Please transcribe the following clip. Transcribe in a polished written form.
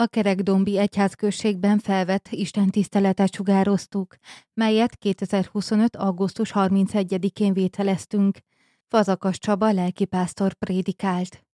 A Kerekdombi egyházközségben felvett istentiszteletet sugároztuk, melyet 2025. augusztus 31-én vételeztünk. Fazakas Csaba lelkipásztor prédikált.